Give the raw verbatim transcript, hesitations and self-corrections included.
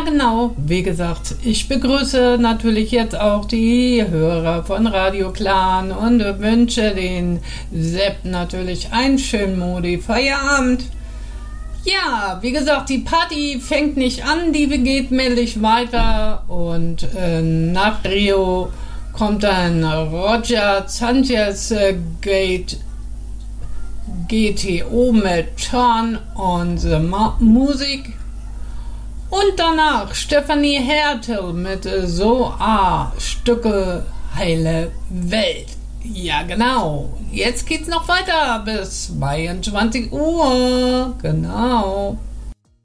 genau. Wie gesagt, ich begrüße natürlich jetzt auch die Hörer von Radio Clan und wünsche den Sepp natürlich einen schönen Modi Feierabend. Ja, wie gesagt, die Party fängt nicht an, die geht männlich weiter und äh, nach Rio kommt dann Roger Sanchez äh, Gate G T O mit Turn on the Ma- Music und danach Stefanie Hertel mit äh, So A Stücke Heile Welt. Ja, genau. Jetzt geht's noch weiter bis zweiundzwanzig Uhr. Genau.